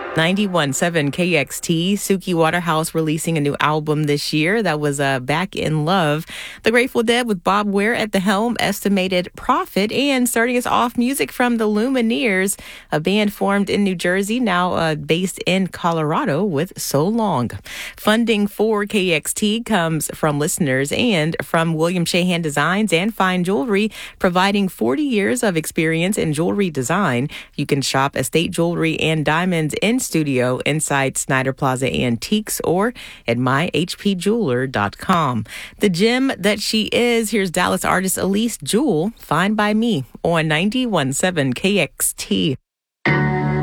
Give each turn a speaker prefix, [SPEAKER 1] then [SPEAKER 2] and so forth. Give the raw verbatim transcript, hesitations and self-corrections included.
[SPEAKER 1] ninety-one point seven K X T, Suki Waterhouse releasing a new album this year. That was uh, Back in Love. The Grateful Dead with Bob Weir at the helm, Estimated Profit. And starting us off, music from the Lumineers, a band formed in New Jersey, now uh, based in Colorado with So Long. Funding for K X T comes from listeners and from William Shahan Designs and Fine Jewelry, providing forty years of experience in jewelry design. You can shop estate jewelry and diamonds in studio inside Snyder Plaza Antiques or at my h p jeweler dot com. The gem that she is, here's Dallas artist Elise Jewel, Fine by Me on ninety-one point seven K X T.